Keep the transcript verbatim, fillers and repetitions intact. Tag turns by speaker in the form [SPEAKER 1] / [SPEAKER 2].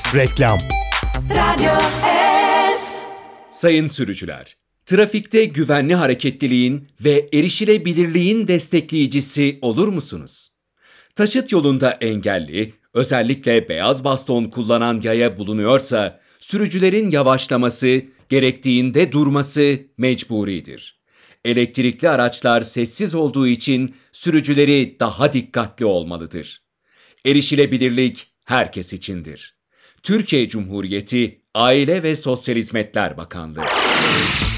[SPEAKER 1] Reklam.
[SPEAKER 2] Radyo S.
[SPEAKER 3] Sayın sürücüler, trafikte güvenli hareketliliğin ve erişilebilirliğin destekleyicisi olur musunuz? Taşıt yolunda engelli, özellikle beyaz baston kullanan yaya bulunuyorsa, sürücülerin yavaşlaması, gerektiğinde durması mecburidir. Elektrikli araçlar sessiz olduğu için sürücüleri daha dikkatli olmalıdır. Erişilebilirlik herkes içindir. Türkiye Cumhuriyeti Aile ve Sosyal Hizmetler Bakanlığı.